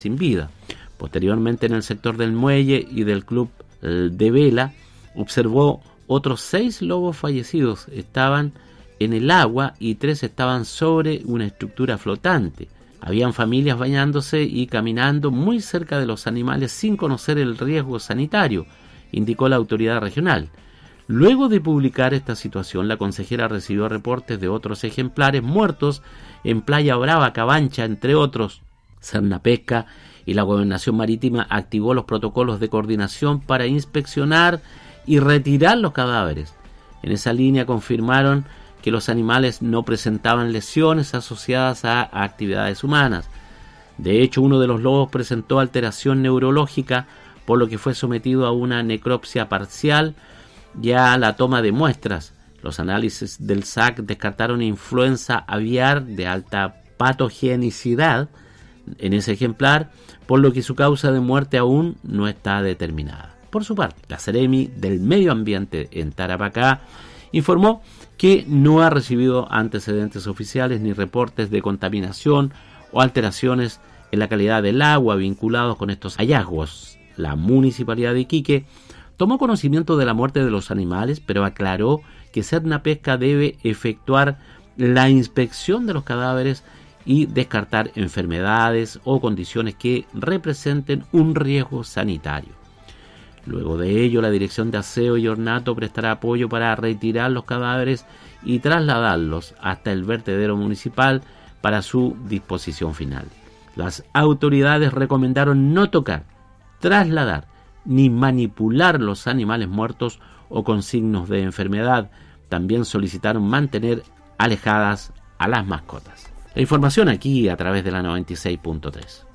sin vida. Posteriormente, en el sector del muelle y del club de vela, observó otros 6 lobos fallecidos. Estaban en el agua y 3 estaban sobre una estructura flotante. Habían familias bañándose y caminando muy cerca de los animales sin conocer el riesgo sanitario, indicó la autoridad regional. Luego de publicar esta situación, la consejera recibió reportes de otros ejemplares muertos en Playa Brava, Cabancha, entre otros. Cernapesca y la Gobernación Marítima activó los protocolos de coordinación para inspeccionar y retirar los cadáveres. En esa línea confirmaron que los animales no presentaban lesiones asociadas a actividades humanas. De hecho, uno de los lobos presentó alteración neurológica, por lo que fue sometido a una necropsia parcial y a la toma de muestras. Los análisis del SAC descartaron influenza aviar de alta patogenicidad en ese ejemplar, por lo que su causa de muerte aún no está determinada. Por su parte, la Seremi del Medio Ambiente en Tarapacá informó que no ha recibido antecedentes oficiales ni reportes de contaminación o alteraciones en la calidad del agua vinculados con estos hallazgos. La Municipalidad de Iquique tomó conocimiento de la muerte de los animales, pero aclaró que Cernapesca debe efectuar la inspección de los cadáveres y descartar enfermedades o condiciones que representen un riesgo sanitario. Luego de ello, la Dirección de Aseo y Ornato prestará apoyo para retirar los cadáveres y trasladarlos hasta el vertedero municipal para su disposición final. Las autoridades recomendaron no tocar, trasladar ni manipular los animales muertos o con signos de enfermedad. También solicitaron mantener alejadas a las mascotas. La información aquí a través de la 96.3.